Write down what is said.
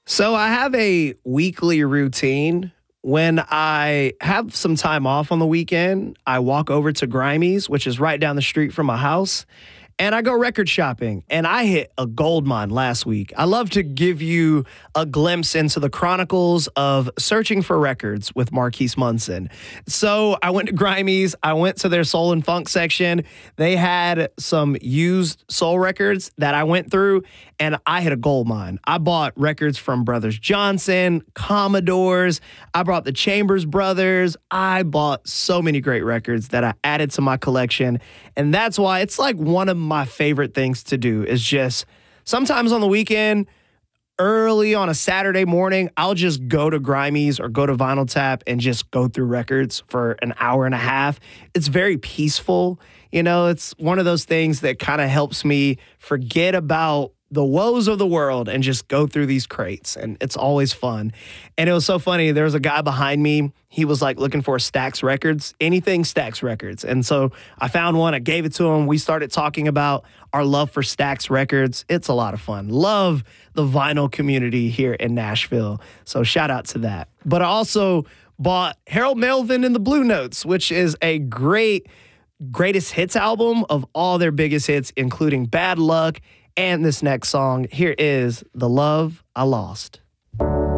So I have a weekly routine. When I have some time off on the weekend, I walk over to Grimey's, which is right down the street from my house, and I go record shopping. And I hit a gold mine last week. I love to give you a glimpse into the chronicles of searching for records with Marquise Munson. So I went to Grimey's. I went to their soul and funk section. They had some used soul records that I went through, and I hit a gold mine. I bought records from Brothers Johnson, Commodores. I brought the Chambers Brothers. I bought so many great records that I added to my collection. And that's why it's like one of my favorite things to do is just sometimes on the weekend, early on a Saturday morning, I'll just go to Grimey's or go to Vinyl Tap and just go through records for an hour and a half. It's very peaceful. You know, it's one of those things that kind of helps me forget about the woes of the world and just go through these crates. And it's always fun. And it was so funny. There was a guy behind me. He was like looking for Stax Records, anything Stax Records. And so I found one. I gave it to him. We started talking about our love for Stax Records. It's a lot of fun. Love the vinyl community here in Nashville. So shout out to that. But I also bought Harold Melvin and the Blue Notes, which is a greatest hits album of all their biggest hits, including Bad Luck and this next song. Here is The Love I Lost.